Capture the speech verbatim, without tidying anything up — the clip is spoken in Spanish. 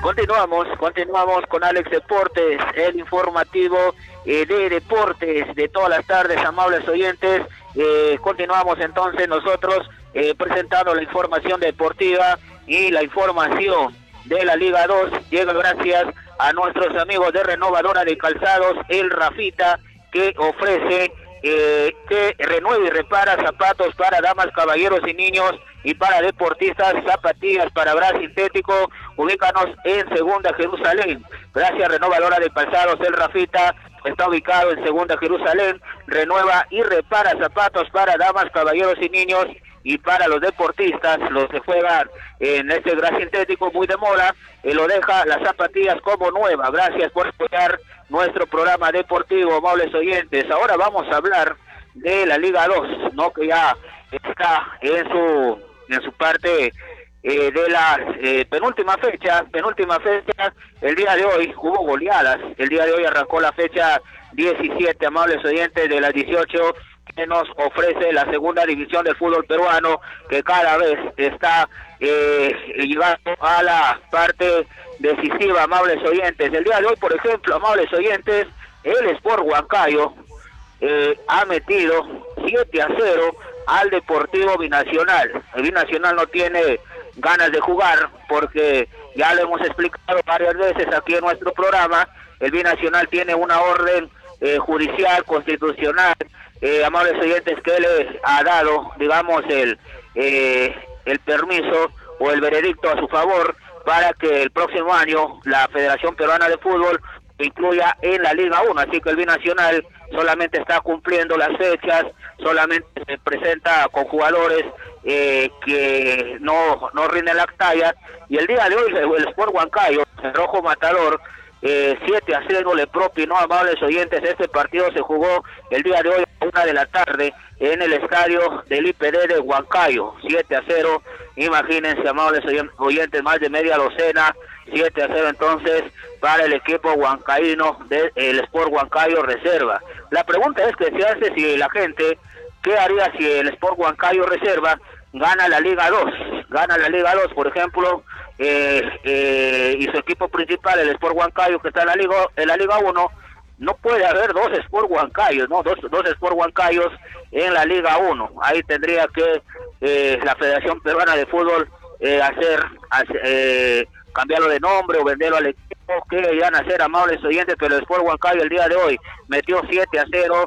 Continuamos, continuamos con Alex Deportes, el informativo eh, de deportes de todas las tardes, amables oyentes. Eh, continuamos entonces nosotros eh, presentando la información deportiva y la información de la Liga dos. Llega gracias a nuestros amigos de Renovadora de Calzados, el Rafita, que ofrece eh, que renueve y repara zapatos para damas, caballeros y niños, y para deportistas, zapatillas para bra sintético. Ubícanos en Segunda Jerusalén. Gracias, Renovadora de Calzados, el Rafita está ubicado en Segunda Jerusalén. Renueva y repara zapatos para damas, caballeros y niños, y para los deportistas, los que juegan en este gran sintético muy de moda, eh, lo deja las zapatillas como nueva. Gracias por apoyar nuestro programa deportivo, amables oyentes. Ahora vamos a hablar de la Liga dos, ¿no? Que ya está en su en su parte eh, de la eh, penúltima fecha, penúltima fecha. El día de hoy hubo goleadas. El día de hoy arrancó la fecha diecisiete, amables oyentes, de las dieciocho que nos ofrece la segunda división del fútbol peruano, que cada vez está eh, llegando a la parte decisiva, amables oyentes. El día de hoy, por ejemplo, amables oyentes, el Sport Huancayo eh, ha metido siete a cero al Deportivo Binacional. El Binacional no tiene ganas de jugar porque ya lo hemos explicado varias veces aquí en nuestro programa. El Binacional tiene una orden eh, judicial, constitucional, eh, amables oyentes, que les ha dado, digamos, el eh, el permiso o el veredicto a su favor para que el próximo año la Federación Peruana de Fútbol incluya en la Liga uno, así que el Binacional solamente está cumpliendo las fechas, solamente se presenta con jugadores eh, que no, no rinden la talla, y el día de hoy el Sport Huancayo, el Rojo Matador, eh, siete a cero le propinó, amables oyentes. Este partido se jugó el día de hoy a una de la tarde en el estadio del I P D de Huancayo. Siete a cero, imagínense, amables oyentes, más de media docena. Siete a cero entonces para el equipo huancaíno del Sport Huancayo Reserva. La pregunta es que se hace si la gente, ¿qué haría si el Sport Huancayo Reserva gana la Liga dos? Gana la Liga dos, por ejemplo, eh, eh, y su equipo principal, el Sport Huancayo, que está en la Liga, en la Liga uno, no puede haber dos Sport Huancayos, ¿no? Dos, dos Sport Huancayos en la Liga uno. Ahí tendría que eh, la Federación Peruana de Fútbol eh, hacer, hacer eh, cambiarlo de nombre o venderlo al equipo, que iban a ser, amables oyentes, pero el Sport Huancayo el día de hoy metió siete a cero